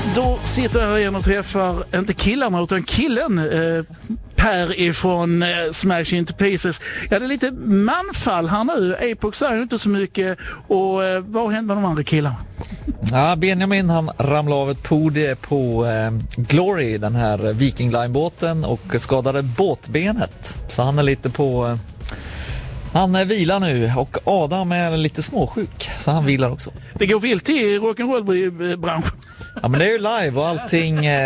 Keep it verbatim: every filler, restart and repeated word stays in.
Då sitter jag här igen och träffar, inte killarna utan killen, eh, Per ifrån eh, Smash Into Pieces. Ja, det är lite manfall här nu. Apox är ju inte så mycket. Och eh, vad hände med de andra killarna? Ja, Benjamin han ramlade av ett podium på eh, Glory, den här Viking Line-båten, och skadade båtbenet. Så han är lite på... Eh, han är vila nu, och Adam är lite småsjuk, så han vilar också. Det går vilt i rock'n'roll-branschen. Ja, men det är ju live och allting... Eh,